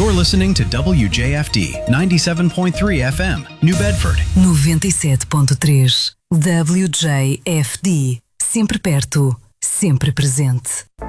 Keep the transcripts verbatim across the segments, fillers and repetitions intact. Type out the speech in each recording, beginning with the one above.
You're listening to W J F D ninety-seven point three F M, New Bedford. noventa e sete ponto três W J F D. Sempre perto, sempre presente.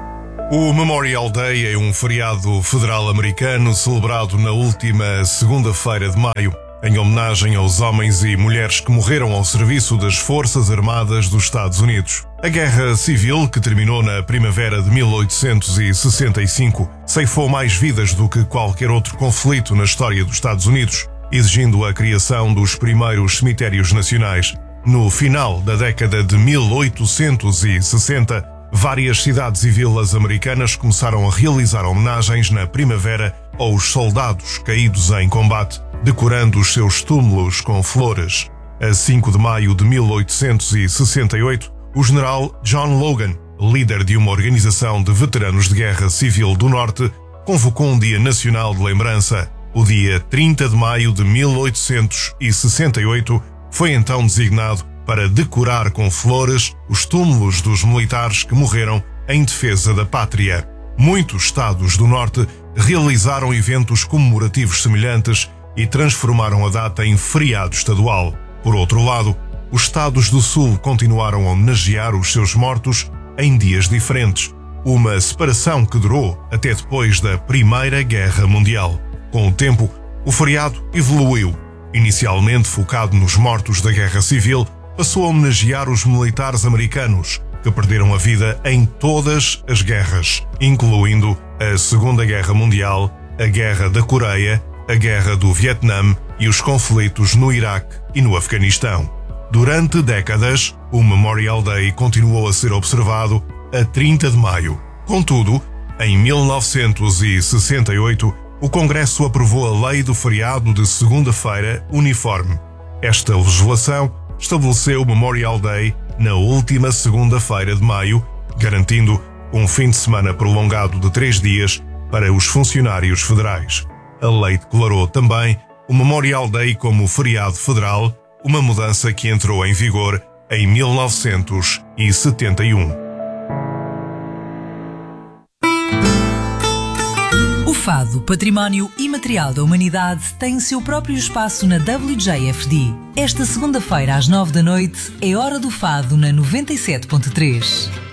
O Memorial Day é um feriado federal americano celebrado na última segunda-feira de maio, em homenagem aos homens e mulheres que morreram ao serviço das Forças Armadas dos Estados Unidos. A Guerra Civil, que terminou na primavera de mil oitocentos e sessenta e cinco, ceifou mais vidas do que qualquer outro conflito na história dos Estados Unidos, exigindo a criação dos primeiros cemitérios nacionais. No final da década de mil oitocentos e sessenta, várias cidades e vilas americanas começaram a realizar homenagens na primavera aos soldados caídos em combate, decorando os seus túmulos com flores. A cinco de maio de mil oitocentos e sessenta e oito, o general John Logan, líder de uma organização de veteranos de guerra civil do Norte, convocou um dia nacional de lembrança. O dia trinta de maio de mil oitocentos e sessenta e oito foi então designado para decorar com flores os túmulos dos militares que morreram em defesa da pátria. Muitos estados do Norte realizaram eventos comemorativos semelhantes e transformaram a data em feriado estadual. Por outro lado, os estados do Sul continuaram a homenagear os seus mortos em dias diferentes, uma separação que durou até depois da Primeira Guerra Mundial. Com o tempo, o feriado evoluiu. Inicialmente focado nos mortos da Guerra Civil, passou a homenagear os militares americanos que perderam a vida em todas as guerras, incluindo a Segunda Guerra Mundial, a Guerra da Coreia, a Guerra do Vietnã e os conflitos no Iraque e no Afeganistão. Durante décadas, o Memorial Day continuou a ser observado a trinta de maio. Contudo, em mil novecentos e sessenta e oito, o Congresso aprovou a Lei do Feriado de Segunda-feira Uniforme. Esta legislação estabeleceu o Memorial Day na última segunda-feira de maio, garantindo um fim de semana prolongado de três dias para os funcionários federais. A lei declarou também o Memorial Day como feriado federal, uma mudança que entrou em vigor em mil novecentos e setenta e um. O Fado, Património Imaterial da Humanidade, tem o seu próprio espaço na W J F D. Esta segunda-feira às nove da noite é Hora do Fado na noventa e sete ponto três.